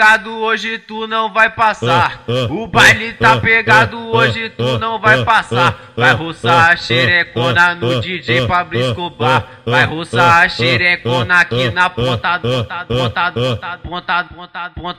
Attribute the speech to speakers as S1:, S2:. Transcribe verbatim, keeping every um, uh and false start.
S1: Tado hoje tu não vai passar. O baile tá pegado hoje tu não vai passar. Vai roçar a xerecona no D J Pablo Escobar. Vai roçar a xerecona aqui na ponta, ponta, ponta, ponta, ponta, ponta, ponta.